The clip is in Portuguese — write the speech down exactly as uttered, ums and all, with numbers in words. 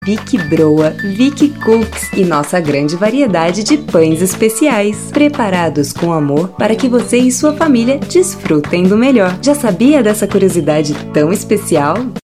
Vicky Broa, Vicky Cooks e nossa grande variedade de pães especiais, preparados com amor para que você e sua família desfrutem do melhor. Já sabia dessa curiosidade tão especial?